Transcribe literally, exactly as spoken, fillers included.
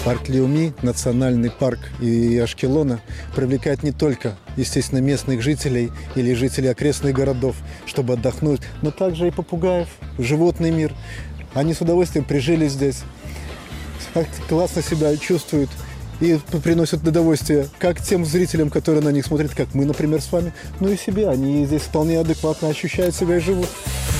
Парк Леуми, национальный парк и Ашкелона привлекает не только, естественно, местных жителей или жителей окрестных городов, чтобы отдохнуть, но также и попугаев, животный мир. Они с удовольствием прижились здесь, классно себя чувствуют и приносят удовольствие как тем зрителям, которые на них смотрят, как мы, например, с вами, ну и себе. Они здесь вполне адекватно ощущают себя и живут.